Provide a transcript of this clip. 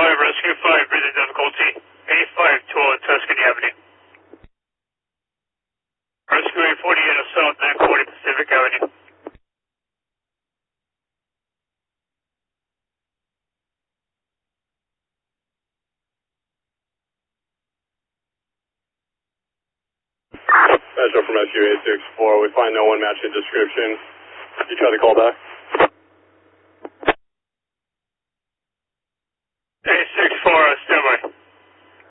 Rescue 5, breathing difficulty. A5 to Tuscany Avenue. Rescue 840 in South 940 Pacific Avenue. Metro from SU 864. We find no one matching description. You try to call back?